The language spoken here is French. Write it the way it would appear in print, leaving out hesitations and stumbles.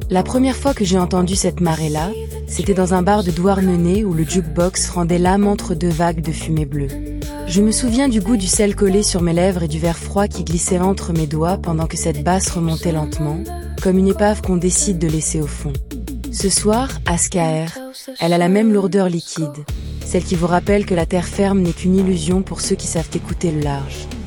La première fois que j'ai entendu cette marée-là, c'était dans un bar de Douarnenez où le jukebox rendait l'âme entre deux vagues de fumée bleue. Je me souviens du goût du sel collé sur mes lèvres et du verre froid qui glissait entre mes doigts pendant que cette basse remontait lentement, comme une épave qu'on décide de laisser au fond. Ce soir, Askaer, elle a la même lourdeur liquide, celle qui vous rappelle que la terre ferme n'est qu'une illusion pour ceux qui savent écouter le large.